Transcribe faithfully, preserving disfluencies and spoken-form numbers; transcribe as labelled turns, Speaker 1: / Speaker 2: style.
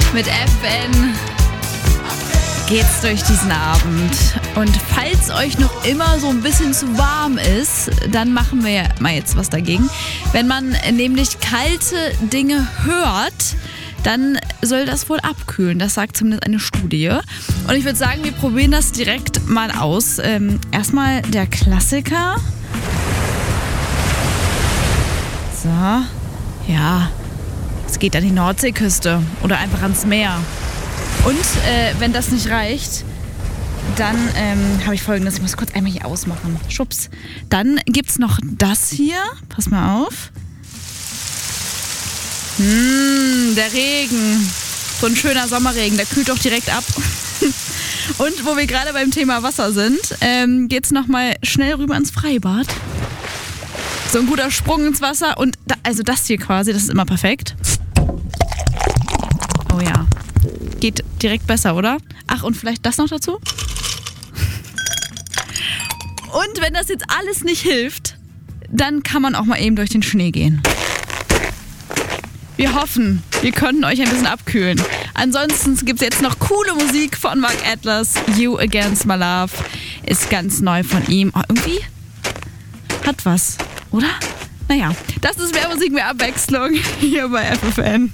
Speaker 1: Mit F N geht's durch diesen Abend. Und falls euch noch immer so ein bisschen zu warm ist, dann machen wir mal jetzt was dagegen. Wenn man nämlich kalte Dinge hört, dann soll das wohl abkühlen. Das sagt zumindest eine Studie. Und ich würde sagen, wir probieren das direkt mal aus. Ähm, erstmal der Klassiker. So, ja, es geht an die Nordseeküste oder einfach ans Meer. Und äh, wenn das nicht reicht, dann ähm, habe ich Folgendes. Ich muss kurz einmal hier ausmachen. Schubs. Dann gibt's noch das hier. Pass mal auf. Mmh, der Regen. So ein schöner Sommerregen, der kühlt doch direkt ab. Und wo wir gerade beim Thema Wasser sind, ähm, geht's nochmal schnell rüber ins Freibad. So ein guter Sprung ins Wasser und da, also das hier quasi, das ist immer perfekt. Oh ja, geht direkt besser, oder? Ach, und vielleicht das noch dazu? Und wenn das jetzt alles nicht hilft, dann kann man auch mal eben durch den Schnee gehen. Wir hoffen, wir können euch ein bisschen abkühlen. Ansonsten gibt es jetzt noch coole Musik von Mark Atlas. You Against My Love ist ganz neu von ihm. Oh, irgendwie hat was, oder? Naja, das ist mehr Musik, mehr Abwechslung hier bei F F N.